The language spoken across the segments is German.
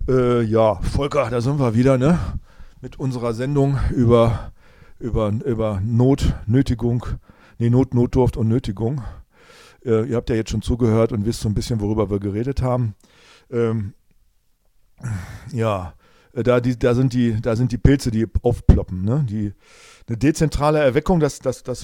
Ja, Volker, da sind wir wieder, ne? Mit unserer Sendung über Notnötigung, Notdurft und Nötigung. Ihr habt ja jetzt schon zugehört und wisst so ein bisschen, worüber wir geredet haben. Ja, da sind die Pilze, die aufploppen, ne? Eine dezentrale Erweckung, das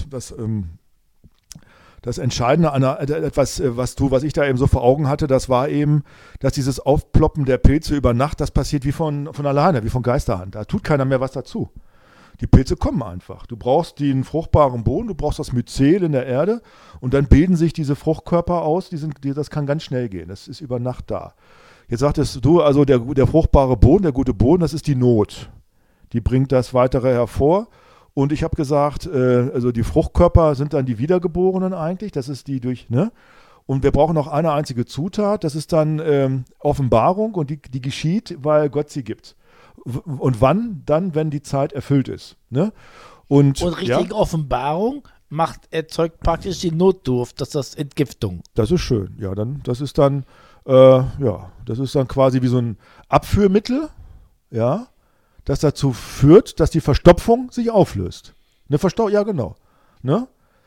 Entscheidende an etwas, was ich da eben so vor Augen hatte, das war eben, dass dieses Aufploppen der Pilze über Nacht, das passiert wie von alleine, wie von Geisterhand. Da tut keiner mehr was dazu. Die Pilze kommen einfach. Du brauchst den fruchtbaren Boden, du brauchst das Myzel in der Erde und dann bilden sich diese Fruchtkörper aus, das kann ganz schnell gehen. Das ist über Nacht da. Jetzt sagtest du, also der fruchtbare Boden, der gute Boden, das ist die Not. Die bringt das Weitere hervor. Und ich habe gesagt, also die Fruchtkörper sind dann die Wiedergeborenen eigentlich, das ist die ne? Und wir brauchen noch eine einzige Zutat, das ist dann Offenbarung und die geschieht, weil Gott sie gibt. Und wann? Dann, wenn die Zeit erfüllt ist. Ne? Und richtige Offenbarung erzeugt praktisch die Notdurft, das ist Entgiftung. Das ist schön, ja, das ist dann quasi wie so ein Abführmittel, ja, das dazu führt, dass die Verstopfung sich auflöst. Ja, genau. Ne?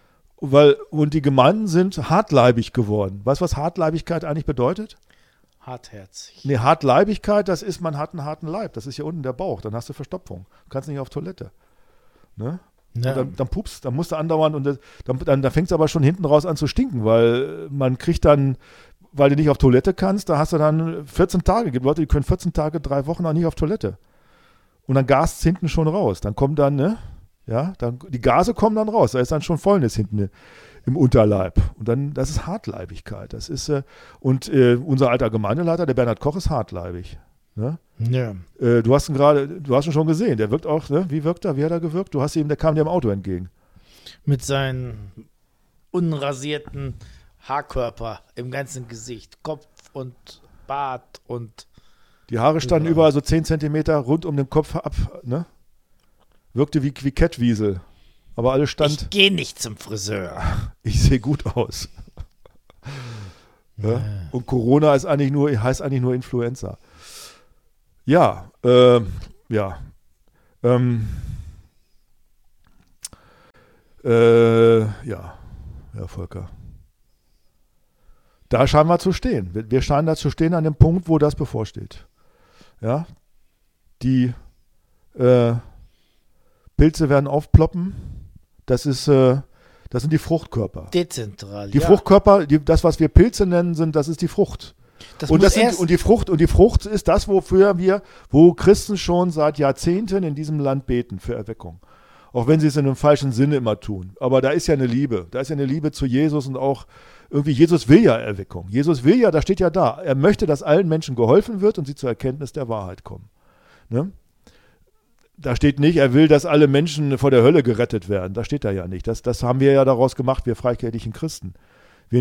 Und die Gemeinden sind hartleibig geworden. Weißt du, was Hartleibigkeit eigentlich bedeutet? Hartherzig. Nee, Hartleibigkeit, das ist, man hat einen harten Leib. Das ist hier unten der Bauch. Dann hast du Verstopfung. Du kannst nicht auf Toilette. Ne? Ja. Dann pupst, dann musst du andauernd und dann fängt es aber schon hinten raus an zu stinken, weil man kriegt dann, weil du nicht auf Toilette kannst, da hast du dann 14 Tage. Es gibt Leute, die können 14 Tage, 3 Wochen auch nicht auf Toilette. Und dann gast es hinten schon raus. Dann kommen dann, ne? Ja, die Gase kommen dann raus. Da ist dann schon Fäulnis hinten im Unterleib. Und dann, das ist Hartleibigkeit. Das ist, unser alter Gemeindeleiter, der Bernhard Koch, ist hartleibig. Ne? Ja. Du hast ihn schon gesehen. Der wirkt auch, ne? Wie wirkt er? Wie hat er gewirkt? Der kam dir im Auto entgegen. Mit seinen unrasierten Haarkörper im ganzen Gesicht. Kopf und Bart und die Haare standen überall so 10 Zentimeter rund um den Kopf ab, ne? Wirkte wie Kettwiesel. Aber alles stand. Ich gehe nicht zum Friseur. Ich sehe gut aus. Ja? Und Corona heißt eigentlich nur Influenza. Ja, ja, Volker. Da scheinen wir zu stehen. Wir scheinen da zu stehen an dem Punkt, wo das bevorsteht. Ja, die Pilze werden aufploppen. Das sind die Fruchtkörper. Dezentral. Die Fruchtkörper, das, was wir Pilze nennen, das ist die Frucht. Und die Frucht ist das, wo Christen schon seit Jahrzehnten in diesem Land beten für Erweckung. Auch wenn sie es in einem falschen Sinne immer tun. Aber da ist ja eine Liebe. Da ist ja eine Liebe zu Jesus und auch irgendwie, Jesus will ja Erweckung. Jesus will ja, da steht ja da, er möchte, dass allen Menschen geholfen wird und sie zur Erkenntnis der Wahrheit kommen. Ne? Da steht nicht, er will, dass alle Menschen vor der Hölle gerettet werden. Da steht da ja nicht. Das haben wir ja daraus gemacht, wir freikirchlichen Christen. Wir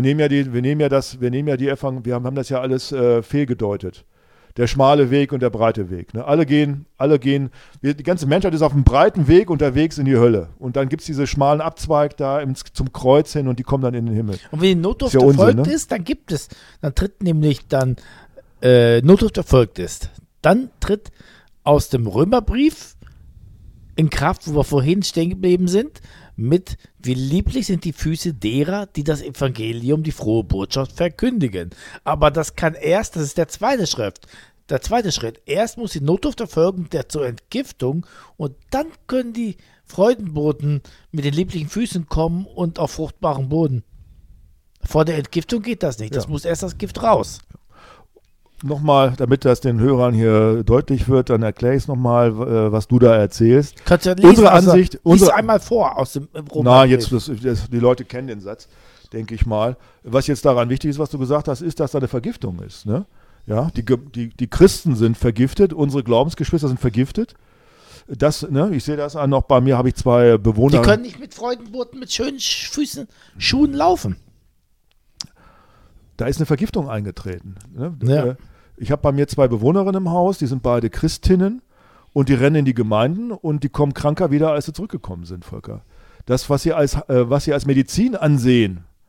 haben das ja alles fehlgedeutet. Der schmale Weg und der breite Weg. Ne? Die ganze Menschheit ist auf einem breiten Weg unterwegs in die Hölle. Und dann gibt es diese schmalen Abzweig da zum Kreuz hin und die kommen dann in den Himmel. Und wenn die Notdurft erfolgt ist, dann tritt Notdurft erfolgt ist. Dann tritt aus dem Römerbrief in Kraft, wo wir vorhin stehen geblieben sind, mit wie lieblich sind die Füße derer, die das Evangelium, die frohe Botschaft verkündigen. Aber das ist der zweite Schritt. Erst muss die Notdurft erfolgen zur Entgiftung und dann können die Freudenboten mit den lieblichen Füßen kommen und auf fruchtbaren Boden. Vor der Entgiftung geht das nicht. Das muss erst das Gift raus. Nochmal, damit das den Hörern hier deutlich wird, dann erkläre ich es nochmal, was du da erzählst. Kannst du ja lesen, unsere Ansicht. Lies einmal vor aus dem Roman. Die Leute kennen den Satz, denke ich mal. Was jetzt daran wichtig ist, was du gesagt hast, ist, dass da eine Vergiftung ist. Ne? Ja, die Christen sind vergiftet, unsere Glaubensgeschwister sind vergiftet. Ich sehe das an, auch bei mir habe ich 2 Bewohner. Die können nicht mit Freudenboten, mit schönen Schuhen laufen. Da ist eine Vergiftung eingetreten. Ne? Ja. Ich habe bei mir 2 Bewohnerinnen im Haus, die sind beide Christinnen und die rennen in die Gemeinden und die kommen kranker wieder, als sie zurückgekommen sind, Volker. Das, was sie als Medizin ansehen,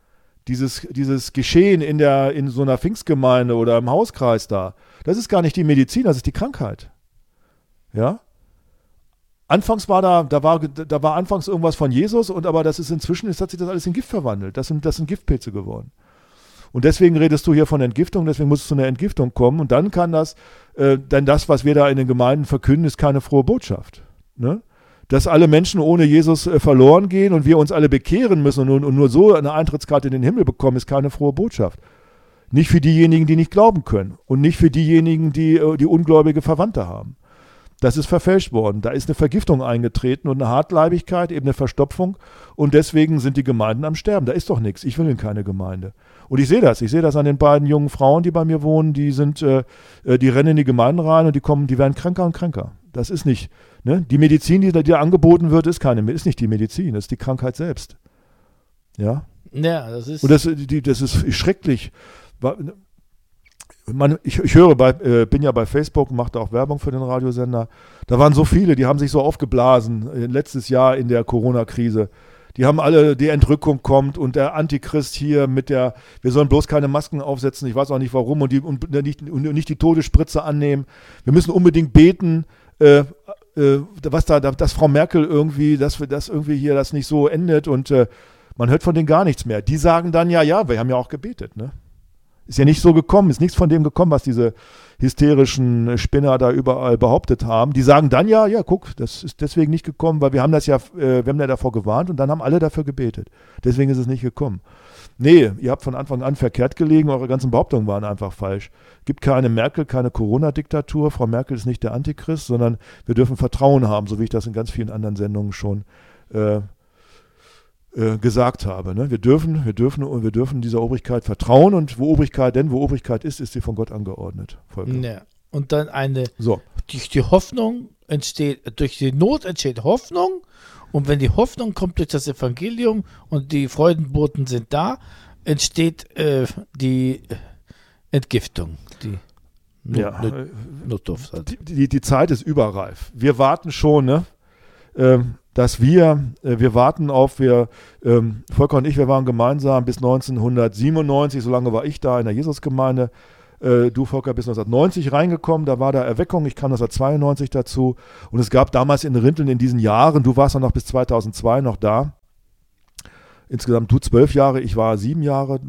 dieses Geschehen in so einer Pfingstgemeinde oder im Hauskreis da, das ist gar nicht die Medizin, das ist die Krankheit. Ja? Anfangs war da war anfangs irgendwas von Jesus, aber das ist inzwischen, hat sich das alles in Gift verwandelt. Das sind Giftpilze geworden. Und deswegen redest du hier von Entgiftung, deswegen muss es zu einer Entgiftung kommen. Und dann kann denn das, was wir da in den Gemeinden verkünden, ist keine frohe Botschaft. Ne? Dass alle Menschen ohne Jesus verloren gehen und wir uns alle bekehren müssen und nur so eine Eintrittskarte in den Himmel bekommen, ist keine frohe Botschaft. Nicht für diejenigen, die nicht glauben können und nicht für diejenigen, die ungläubige Verwandte haben. Das ist verfälscht worden. Da ist eine Vergiftung eingetreten und eine Hartleibigkeit, eben eine Verstopfung. Und deswegen sind die Gemeinden am Sterben. Da ist doch nichts. Ich will in keine Gemeinde. Und ich sehe das. Ich sehe das an den beiden jungen Frauen, die bei mir wohnen. Die rennen in die Gemeinden rein und die werden kränker und kränker. Das ist nicht. Ne? Die Medizin, die da angeboten wird, ist nicht die Medizin. Das ist die Krankheit selbst. Ja? Ja, das ist. Und das ist schrecklich. Ich höre bin ja bei Facebook, mache da auch Werbung für den Radiosender. Da waren so viele, die haben sich so aufgeblasen letztes Jahr in der Corona-Krise. Die haben alle, die Entrückung kommt und der Antichrist hier wir sollen bloß keine Masken aufsetzen, ich weiß auch nicht warum und nicht die Todesspritze annehmen. Wir müssen unbedingt beten, dass Frau Merkel irgendwie, dass irgendwie hier das nicht so endet und man hört von denen gar nichts mehr. Die sagen dann wir haben ja auch gebetet, ne? Ist ja nicht so gekommen, ist nichts von dem gekommen, was diese hysterischen Spinner da überall behauptet haben. Die sagen dann guck, das ist deswegen nicht gekommen, weil wir haben ja davor gewarnt und dann haben alle dafür gebetet. Deswegen ist es nicht gekommen. Nee, ihr habt von Anfang an verkehrt gelegen, eure ganzen Behauptungen waren einfach falsch. Gibt keine Merkel, keine Corona-Diktatur, Frau Merkel ist nicht der Antichrist, sondern wir dürfen Vertrauen haben, so wie ich das in ganz vielen anderen Sendungen schon gesagt habe. Ne? Wir dürfen dieser Obrigkeit vertrauen und wo Obrigkeit ist sie von Gott angeordnet. Ja. Und dann durch die Not entsteht Hoffnung und wenn die Hoffnung kommt durch das Evangelium und die Freudenboten sind da, entsteht die Entgiftung, die Notdurft. Die Zeit ist überreif. Wir warten schon, ne? Dass wir warten auf, Volker und ich, wir waren gemeinsam bis 1997, so lange war ich da in der Jesusgemeinde. Du, Volker, bist 1990 reingekommen, da war da Erweckung, ich kam 1992 dazu. Und es gab damals in Rinteln in diesen Jahren, du warst dann noch bis 2002 noch da, insgesamt du 12 Jahre, ich war 5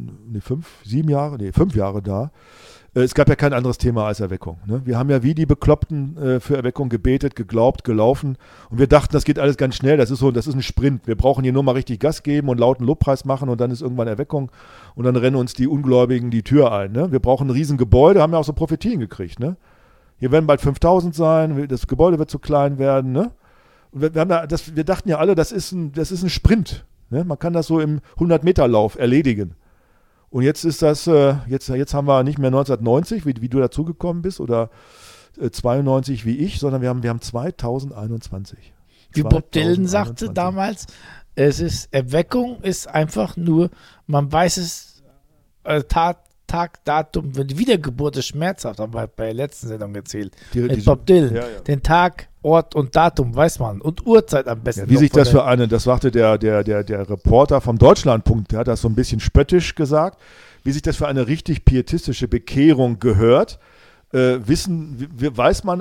Jahre da. Es gab ja kein anderes Thema als Erweckung. Ne? Wir haben ja wie die Bekloppten für Erweckung gebetet, geglaubt, gelaufen und wir dachten, das geht alles ganz schnell, das ist ein Sprint. Wir brauchen hier nur mal richtig Gas geben und lauten Lobpreis machen und dann ist irgendwann Erweckung und dann rennen uns die Ungläubigen die Tür ein. Ne? Wir brauchen ein Riesengebäude, haben ja auch so Prophetien gekriegt. Ne? Hier werden bald 5000 sein, das Gebäude wird zu klein werden. Ne? Und wir dachten ja alle, das ist ein Sprint. Ne? Man kann das so im 100-Meter-Lauf erledigen. Und jetzt ist das, jetzt haben wir nicht mehr 1990, wie du dazugekommen bist, oder 92 wie ich, sondern wir haben 2021. Wie Bob Dylan sagte damals, Erweckung ist einfach nur, man weiß es, Tag, Datum, wenn die Wiedergeburt ist schmerzhaft, haben wir bei der letzten Sendung erzählt. Mit Bob Dylan. Den Tag, Ort und Datum weiß man und Uhrzeit am besten. Ja, wie sich das das sagte der Reporter vom Deutschlandpunkt, der hat das so ein bisschen spöttisch gesagt, wie sich das für eine richtig pietistische Bekehrung gehört, weiß man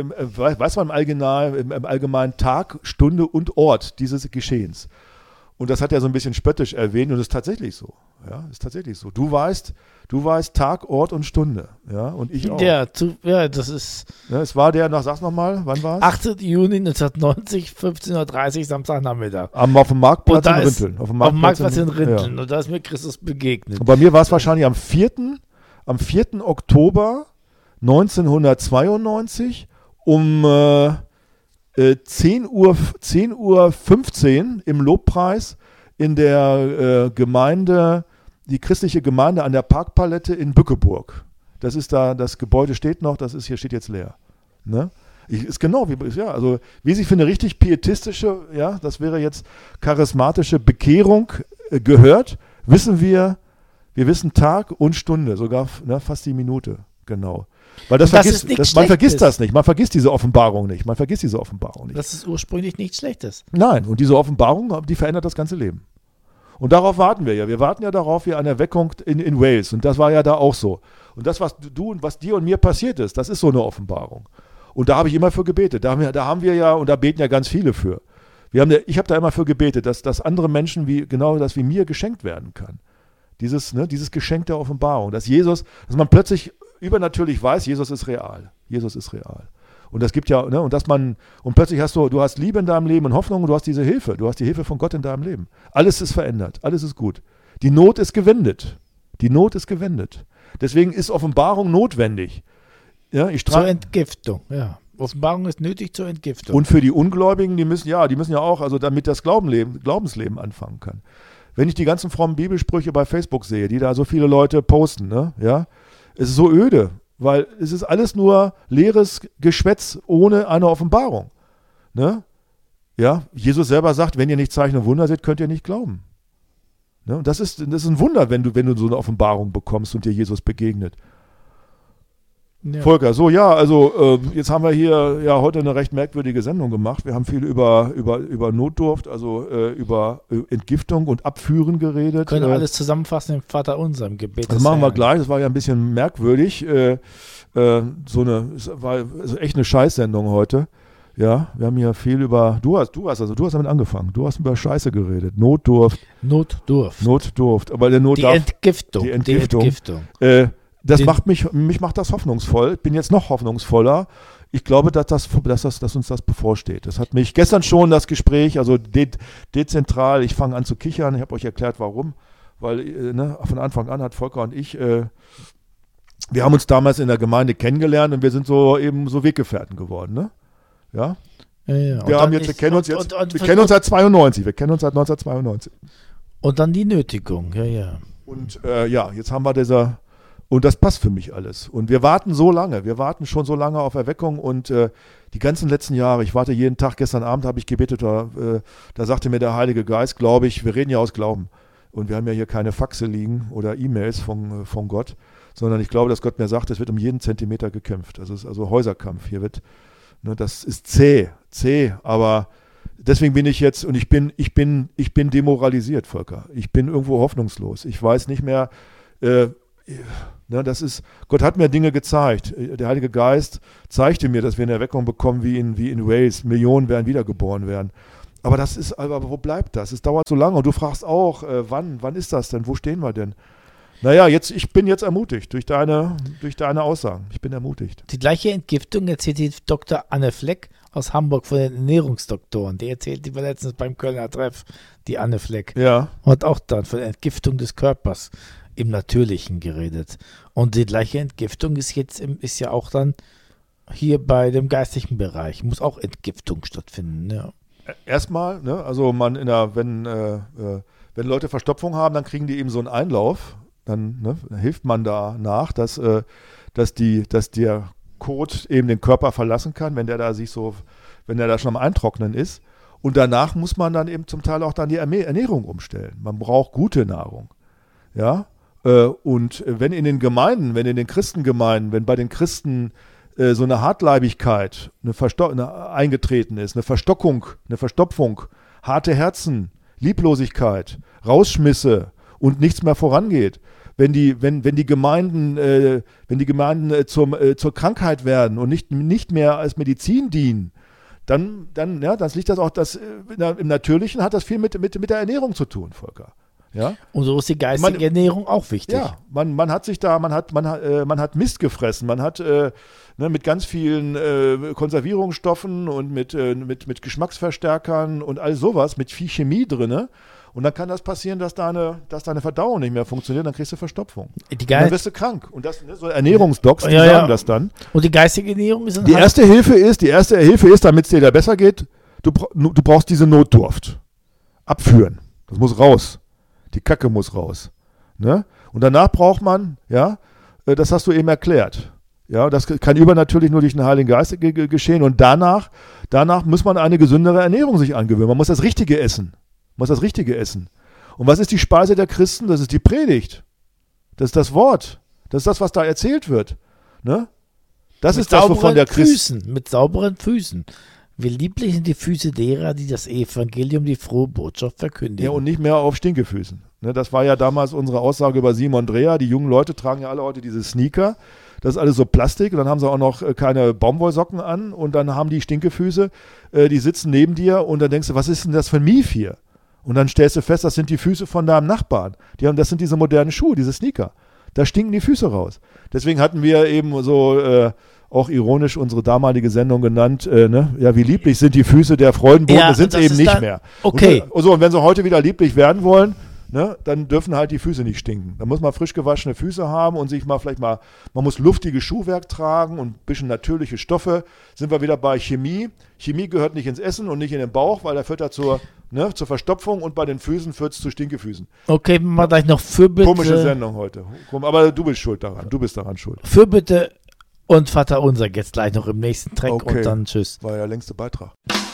im Allgemeinen Tag, Stunde und Ort dieses Geschehens. Und das hat er so ein bisschen spöttisch erwähnt und es ist tatsächlich so. Ja, ist tatsächlich so. Du weißt Tag, Ort und Stunde. Ja, und ich auch. Ja, das ist. Ja, es war sag's nochmal, wann war es? 8. Juni 1990, 15:30 Uhr, Samstagnachmittag. Auf dem Marktplatz in Rinteln. Auf dem Marktplatz in Rinteln. Ja. Und da ist mir Christus begegnet. Und bei mir war es wahrscheinlich am 4. Oktober 1992 um 10:15 Uhr im Lobpreis in der Gemeinde, die christliche Gemeinde an der Parkpalette in Bückeburg. Das ist da, das Gebäude steht noch, steht jetzt leer. Ne? Ist genau wie sich für eine richtig pietistische, das wäre jetzt charismatische Bekehrung gehört, wir wissen Tag und Stunde, sogar fast die Minute, genau. Weil man vergisst das nicht, man vergisst diese Offenbarung nicht, Das ist ursprünglich nichts Schlechtes. Nein, und diese Offenbarung, die verändert das ganze Leben. Und darauf warten wir ja. Wir warten ja darauf, wie eine Erweckung in Wales. Und das war ja da auch so. Und das, was du und was dir und mir passiert ist, das ist so eine Offenbarung. Und da habe ich immer für gebetet. Da haben wir ja, und da beten ja ganz viele für. Ich habe da immer für gebetet, dass andere Menschen wie mir geschenkt werden kann. Dieses Geschenk der Offenbarung. Dass man plötzlich übernatürlich weiß, Jesus ist real. Jesus ist real. Und das gibt ja, ne, und plötzlich du hast Liebe in deinem Leben und Hoffnung und du hast diese Hilfe. Du hast die Hilfe von Gott in deinem Leben. Alles ist verändert. Alles ist gut. Die Not ist gewendet. Die Not ist gewendet. Deswegen ist Offenbarung notwendig. Ja, zur Entgiftung, ja. Offenbarung ist nötig zur Entgiftung. Und für die Ungläubigen, die müssen ja auch, also damit das Glaubensleben anfangen kann. Wenn ich die ganzen frommen Bibelsprüche bei Facebook sehe, die da so viele Leute posten, ne, ja, es ist so öde. Weil es ist alles nur leeres Geschwätz ohne eine Offenbarung. Ne? Ja, Jesus selber sagt, wenn ihr nicht Zeichen und Wunder seht, könnt ihr nicht glauben. Ne? Und das ist ein Wunder, wenn du so eine Offenbarung bekommst und dir Jesus begegnet. Ja. Volker, jetzt haben wir hier ja heute eine recht merkwürdige Sendung gemacht. Wir haben viel über Notdurft, also über Entgiftung und Abführen geredet. Können alles zusammenfassen im Vaterunser, im Gebet. Das machen wir gleich, das war ja ein bisschen merkwürdig. Es war echt eine Scheißsendung heute. Ja, wir haben hier viel du hast damit angefangen. Du hast über Scheiße geredet. Notdurft. Aber die Entgiftung. Mich macht das hoffnungsvoll. Ich bin jetzt noch hoffnungsvoller. Ich glaube, dass uns das bevorsteht. Das hat mich gestern schon das Gespräch, also dezentral, ich fange an zu kichern. Ich habe euch erklärt, warum. Weil von Anfang an hat Volker und ich, wir haben uns damals in der Gemeinde kennengelernt und wir sind so Weggefährten geworden. Ne? Ja? Ja. Wir kennen uns seit 92. Wir kennen uns seit 1992. Und dann die Nötigung, ja. Und jetzt haben wir und das passt für mich alles. Und wir warten schon so lange auf Erweckung und die ganzen letzten Jahre, ich warte jeden Tag, gestern Abend habe ich gebetet, da sagte mir der Heilige Geist, glaube ich, wir reden ja aus Glauben. Und wir haben ja hier keine Faxe liegen oder E-Mails von Gott, sondern ich glaube, dass Gott mir sagt, es wird um jeden Zentimeter gekämpft. Das ist also Häuserkampf. Hier das ist zäh, aber deswegen bin ich jetzt, und ich bin demoralisiert, Volker. Ich bin irgendwo hoffnungslos. Ich weiß nicht mehr, Gott hat mir Dinge gezeigt. Der Heilige Geist zeigte mir, dass wir eine Erweckung bekommen wie in Wales. Millionen werden wiedergeboren werden. Aber wo bleibt das? Es dauert so lange und du fragst auch, wann ist das denn? Wo stehen wir denn? Naja, ich bin jetzt ermutigt durch deine Aussagen. Ich bin ermutigt. Die gleiche Entgiftung erzählt die Dr. Anne Fleck aus Hamburg von den Ernährungsdoktoren. Die erzählt die letztens beim Kölner Treff, die Anne Fleck. Ja. Und auch dann von der Entgiftung des Körpers im Natürlichen geredet. Und die gleiche Entgiftung ist ja auch dann hier bei dem geistlichen Bereich. Muss auch Entgiftung stattfinden. Ja. Erstmal, ne, also wenn Leute Verstopfung haben, dann kriegen die eben so einen Einlauf. Dann hilft man da nach, dass der Kot eben den Körper verlassen kann, wenn der da schon am Eintrocknen ist. Und danach muss man dann eben zum Teil auch dann die Ernährung umstellen. Man braucht gute Nahrung. Ja. Und wenn in den Christengemeinden, wenn bei den Christen so eine Hartleibigkeit eingetreten ist, eine Verstopfung, harte Herzen, Lieblosigkeit, Rausschmisse und nichts mehr vorangeht, wenn die Gemeinden zur Krankheit werden und nicht mehr als Medizin dienen, dann liegt das auch, im Natürlichen hat das viel mit der Ernährung zu tun, Volker. Ja? Und so ist die geistige Ernährung auch wichtig. Ja, man hat Mist gefressen, man hat mit ganz vielen Konservierungsstoffen und mit Geschmacksverstärkern und all sowas, mit viel Chemie drin. Und dann kann das passieren, dass deine Verdauung nicht mehr funktioniert, dann kriegst du Verstopfung. Dann wirst du krank. Und das, so Ernährungsdocs, die sagen das dann. Und die geistige Ernährung ist Die erste Hilfe ist, damit es dir da besser geht, du brauchst diese Notdurft. Abführen. Das muss raus. Die Kacke muss raus. Ne? Und danach braucht man, das hast du eben erklärt. Ja, das kann übernatürlich nur durch den Heiligen Geist geschehen. Und danach muss man eine gesündere Ernährung sich angewöhnen. Man muss das Richtige essen. Und was ist die Speise der Christen? Das ist die Predigt. Das ist das Wort. Das ist das, was da erzählt wird. Ne? Das ist das, wovon der Christ... Mit sauberen Füßen. wie lieblich sind die Füße derer, die das Evangelium, die frohe Botschaft verkündigen. Ja, und nicht mehr auf Stinkefüßen. Ne, das war ja damals unsere Aussage über Simon Dreher. Die jungen Leute tragen ja alle heute diese Sneaker. Das ist alles so Plastik und dann haben sie auch noch keine Baumwollsocken an und dann haben die Stinkefüße, die sitzen neben dir und dann denkst du, was ist denn das für ein Mief hier? Und dann stellst du fest, das sind die Füße von deinem Nachbarn. Das sind diese modernen Schuhe, diese Sneaker. Da stinken die Füße raus. Deswegen hatten wir eben so auch ironisch unsere damalige Sendung genannt, ne? Ja, wie lieblich sind die Füße der Freudenboten, Ja, sind sie das eben ist nicht dann- mehr. okay. Und wenn sie heute wieder lieblich werden wollen, ne, dann dürfen halt die Füße nicht stinken. Da muss man frisch gewaschene Füße haben und sich man muss luftiges Schuhwerk tragen und ein bisschen natürliche Stoffe. Sind wir wieder bei Chemie. Chemie gehört nicht ins Essen und nicht in den Bauch, weil der führt da zur Verstopfung und bei den Füßen führt es zu Stinkefüßen. Okay, mal gleich noch Fürbitte. Komische Sendung heute. Aber du bist schuld daran. Du bist daran schuld. Fürbitte und Vater unser jetzt gleich noch im nächsten Track Okay. und dann tschüss. War ja der längste Beitrag.